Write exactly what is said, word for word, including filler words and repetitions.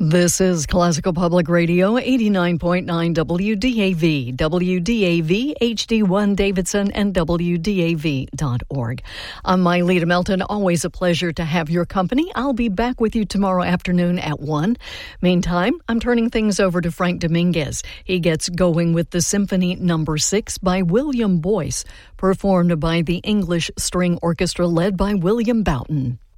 This is Classical Public Radio, eighty-nine point nine W D A V, W D A V, H D one Davidson, and W D A V dot org. I'm Myleta Melton. Always a pleasure to have your company. I'll be back with you tomorrow afternoon at one. Meantime, I'm turning things over to Frank Dominguez. He gets going with the Symphony Number Six by William Boyce, performed by the English String Orchestra led by William Boughton.